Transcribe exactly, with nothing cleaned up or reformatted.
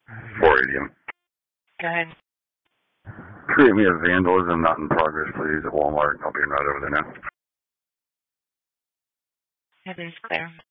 four eighty. Go ahead. Create me a vandalism not in progress, please, at Walmart. I'll be right over there now. Heaven's clear.